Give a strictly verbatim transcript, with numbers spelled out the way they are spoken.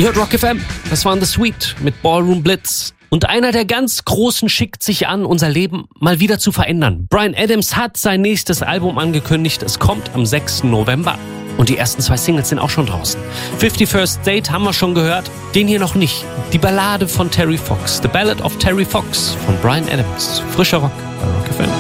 Ihr hört Rock F M, das waren The Sweet mit Ballroom Blitz. Und einer der ganz Großen schickt sich an, unser Leben mal wieder zu verändern. Bryan Adams hat sein nächstes Album angekündigt. Es kommt am sechsten November. Und die ersten zwei Singles sind auch schon draußen. fifty-first Date haben wir schon gehört, den hier noch nicht. Die Ballade von Terry Fox, The Ballad of Terry Fox von Bryan Adams. Frischer Rock bei Rock F M.